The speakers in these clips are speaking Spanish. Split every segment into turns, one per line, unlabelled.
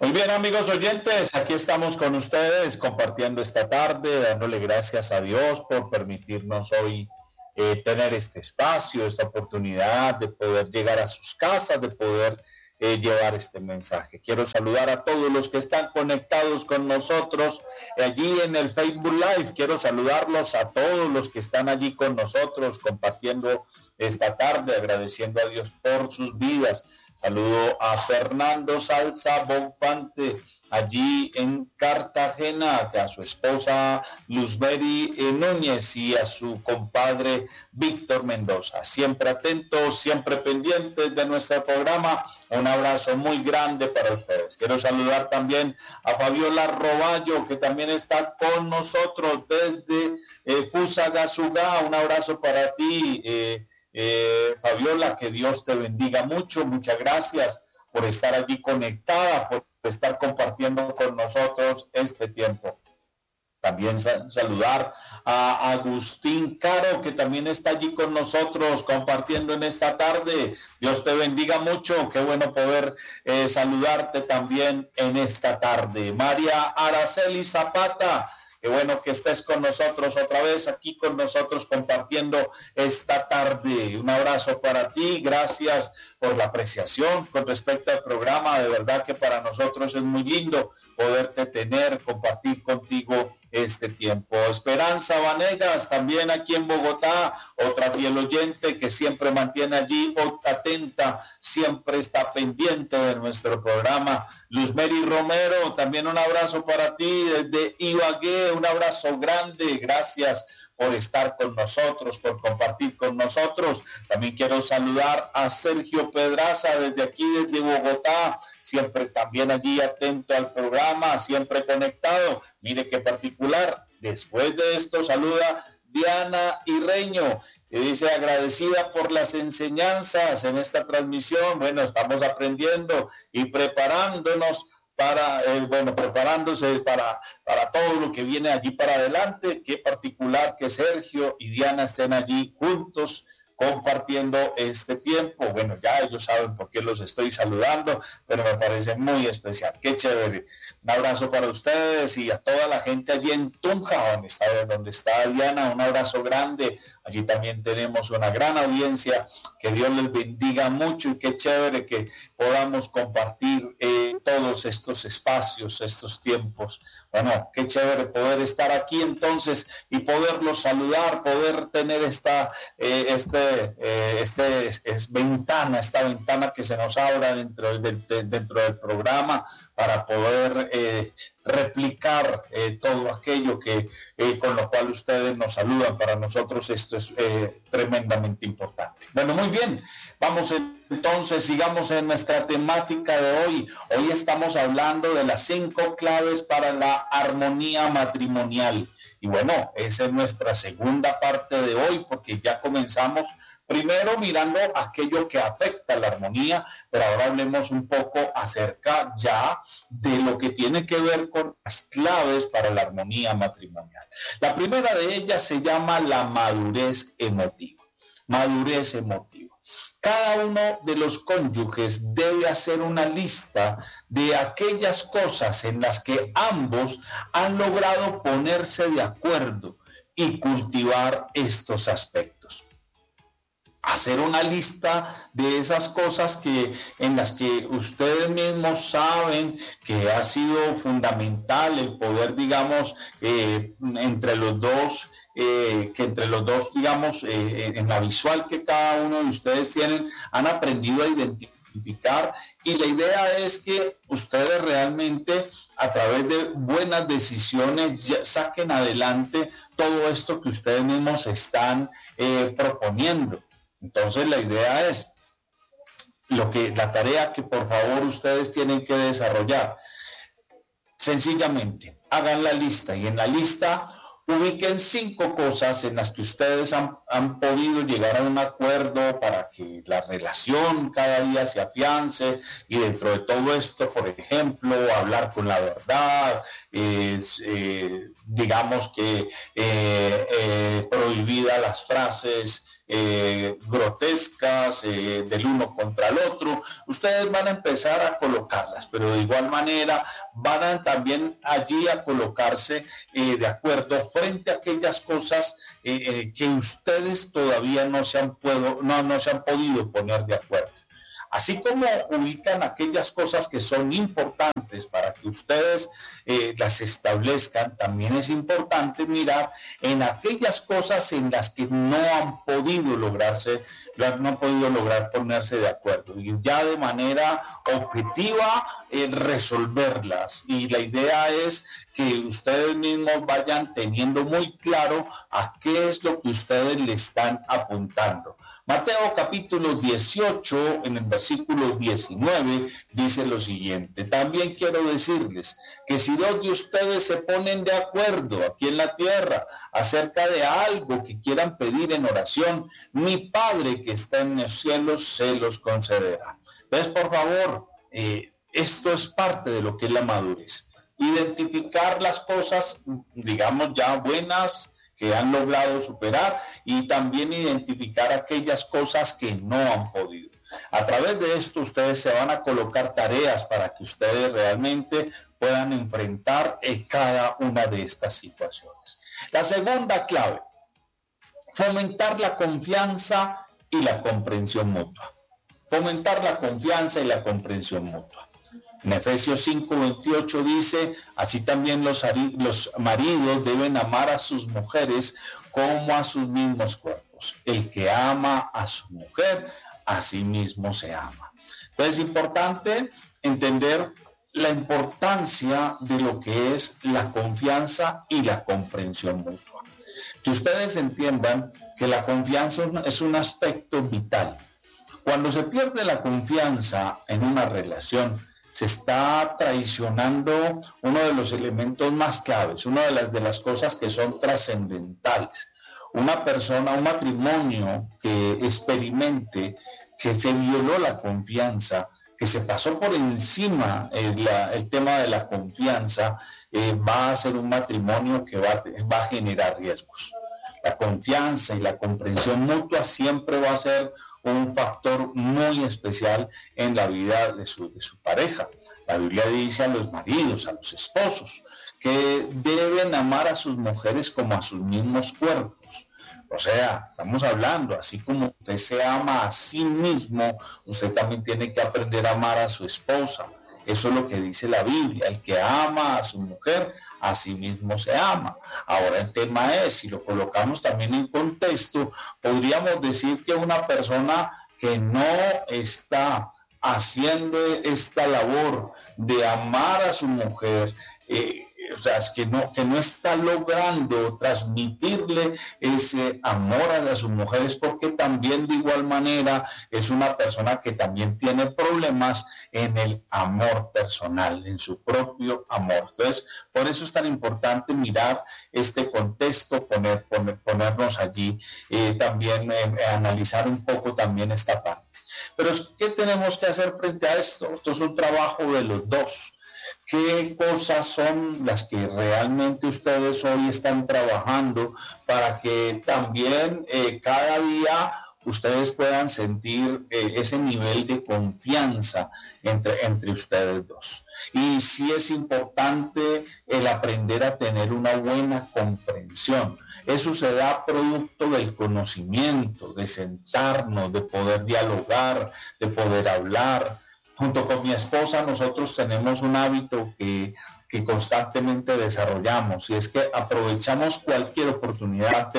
Muy bien, amigos oyentes, aquí estamos con ustedes compartiendo esta tarde, dándole gracias a Dios por permitirnos hoy tener este espacio, esta oportunidad de poder llegar a sus casas, de poder llevar este mensaje. Quiero saludar a todos los que están conectados con nosotros allí en el Facebook Live. Quiero saludarlos a todos los que están allí con nosotros compartiendo esta tarde, agradeciendo a Dios por sus vidas. Saludo a Fernando Salsa Bonfante, allí en Cartagena, a su esposa Luzberi Núñez y a su compadre Víctor Mendoza. Siempre atentos, siempre pendientes de nuestro programa. Un abrazo muy grande para ustedes. Quiero saludar también a Fabiola Roballo, que también está con nosotros desde Fusagasugá. Un abrazo para ti, Fabiola, que Dios te bendiga mucho. Muchas gracias por estar allí conectada, por estar compartiendo con nosotros este tiempo. También saludar a Agustín Caro, que también está allí con nosotros compartiendo en esta tarde. Dios te bendiga mucho, qué bueno poder saludarte también en esta tarde. María Araceli Zapata, qué bueno que estés con nosotros otra vez, aquí con nosotros compartiendo esta tarde. Un abrazo para ti, gracias por la apreciación con respecto al programa. De verdad que para nosotros es muy lindo poderte tener, compartir contigo este tiempo. Esperanza Vanegas, también aquí en Bogotá, otra fiel oyente que siempre mantiene allí atenta, siempre está pendiente de nuestro programa. Luzmeri Romero, también un abrazo para ti desde Ibagué. Un abrazo grande, gracias por estar con nosotros, por compartir con nosotros. También quiero saludar a Sergio Pedraza desde aquí, desde Bogotá, siempre también allí atento al programa, siempre conectado. Mire qué particular, después de esto saluda Diana Irreño, que dice agradecida por las enseñanzas en esta transmisión. Bueno, estamos aprendiendo y preparándonos preparándose para todo lo que viene allí para adelante. Qué particular que Sergio y Diana estén allí juntos compartiendo este tiempo. Bueno, ya ellos saben por qué los estoy saludando, pero me parece muy especial. Qué chévere. Un abrazo para ustedes y a toda la gente allí en Tunja, donde está Diana. Un abrazo grande. Allí también tenemos una gran audiencia. Que Dios les bendiga mucho y qué chévere que podamos compartir todos estos espacios, estos tiempos. Bueno, qué chévere poder estar aquí entonces y poderlos saludar, poder tener esta ventana que se nos abra dentro del programa para poder replicar todo aquello con lo cual ustedes nos saludan. Para nosotros esto es tremendamente importante. Bueno, muy bien, vamos entonces, sigamos en nuestra temática de hoy. Hoy estamos hablando de las 5 claves para la armonía matrimonial. Y bueno, esa es nuestra segunda parte de hoy, porque ya comenzamos primero mirando aquello que afecta a la armonía, pero ahora hablemos un poco acerca ya de lo que tiene que ver con las claves para la armonía matrimonial. La primera de ellas se llama la madurez emotiva. Madurez emotiva. Cada uno de los cónyuges debe hacer una lista de aquellas cosas en las que ambos han logrado ponerse de acuerdo y cultivar estos aspectos. Hacer una lista de esas cosas en las que ustedes mismos saben que ha sido fundamental el poder, digamos, entre los dos, digamos, en la visual que cada uno de ustedes tienen, han aprendido a identificar. Y la idea es que ustedes realmente, a través de buenas decisiones, saquen adelante todo esto que ustedes mismos están proponiendo. Entonces la idea es la tarea que por favor ustedes tienen que desarrollar. Sencillamente, hagan la lista y en la lista ubiquen 5 cosas en las que ustedes han podido llegar a un acuerdo para que la relación cada día se afiance, y dentro de todo esto, por ejemplo, hablar con la verdad, digamos que prohibida las frases grotescas del uno contra el otro. Ustedes van a empezar a colocarlas, pero de igual manera van a también allí a colocarse de acuerdo frente a aquellas cosas que ustedes todavía no se han podido poner de acuerdo. Así como ubican aquellas cosas que son importantes para que ustedes las establezcan, también es importante mirar en aquellas cosas en las que no han podido lograr ponerse de acuerdo y ya de manera objetiva resolverlas. Y la idea es que ustedes mismos vayan teniendo muy claro a qué es lo que ustedes le están apuntando. Mateo capítulo 18, en el versículo 19, dice lo siguiente: también quiero decirles que si dos de ustedes se ponen de acuerdo aquí en la tierra acerca de algo que quieran pedir en oración, mi Padre que está en los cielos se los concederá. Entonces, por favor, esto es parte de lo que es la madurez. Identificar las cosas, digamos, ya buenas que han logrado superar y también identificar aquellas cosas que no han podido. A través de esto ustedes se van a colocar tareas para que ustedes realmente puedan enfrentar cada una de estas situaciones. La segunda clave: fomentar la confianza y la comprensión mutua. Fomentar la confianza y la comprensión mutua. En Efesios 5:28 dice: así también los maridos deben amar a sus mujeres como a sus mismos cuerpos. El que ama a su mujer, a sí mismo se ama. Entonces es importante entender la importancia de lo que es la confianza y la comprensión mutua. Que ustedes entiendan que la confianza es un aspecto vital. Cuando se pierde la confianza en una relación, se está traicionando uno de los elementos más claves, una de las cosas que son trascendentales. Una persona, un matrimonio que experimente que se violó la confianza, que se pasó por encima el tema de la confianza, va a ser un matrimonio que va a generar riesgos. La confianza y la comprensión mutua siempre va a ser un factor muy especial en la vida de su pareja. La Biblia dice a los maridos, a los esposos, que deben amar a sus mujeres como a sus mismos cuerpos. O sea, estamos hablando, así como usted se ama a sí mismo, usted también tiene que aprender a amar a su esposa. Eso es lo que dice la Biblia: el que ama a su mujer, a sí mismo se ama. Ahora el tema es, si lo colocamos también en contexto, podríamos decir que una persona que no está haciendo esta labor de amar a su mujer, o sea, es que no está logrando transmitirle ese amor a sus mujeres, porque también de igual manera es una persona que también tiene problemas en el amor personal, en su propio amor. Entonces, por eso es tan importante mirar este contexto, ponernos allí, también analizar un poco también esta parte. Pero, ¿qué tenemos que hacer frente a esto? Esto es un trabajo de los dos. ¿Qué cosas son las que realmente ustedes hoy están trabajando para que también cada día ustedes puedan sentir ese nivel de confianza entre ustedes dos? Y sí es importante el aprender a tener una buena comprensión. Eso se da producto del conocimiento, de sentarnos, de poder dialogar, de poder hablar. Junto con mi esposa, nosotros tenemos un hábito que constantemente desarrollamos, y es que aprovechamos cualquier oportunidad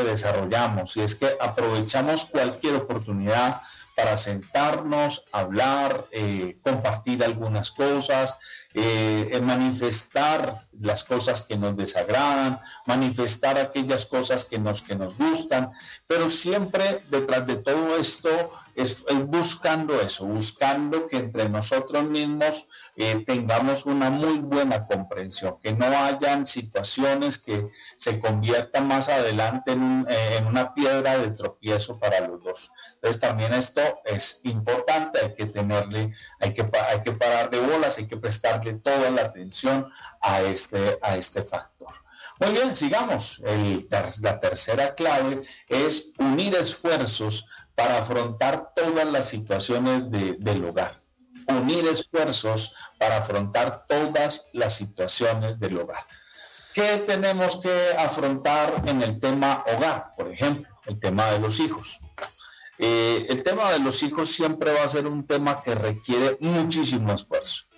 para sentarnos, hablar, compartir algunas cosas, manifestar las cosas que nos desagradan, manifestar aquellas cosas que nos gustan, pero siempre detrás de todo esto es buscando eso, buscando que entre nosotros mismos tengamos una muy buena comprensión, que no hayan situaciones que se conviertan más adelante en una piedra de tropiezo para los dos. Entonces también esto es importante, hay que parar de bolas, hay que prestarle toda la atención a este factor. Muy bien, sigamos. La tercera clave es unir esfuerzos para afrontar todas las situaciones del hogar. Unir esfuerzos para afrontar todas las situaciones del hogar. ¿Qué tenemos que afrontar en el tema hogar? Por ejemplo, el tema de los hijos. El tema de los hijos siempre va a ser un tema que requiere muchísimo esfuerzo.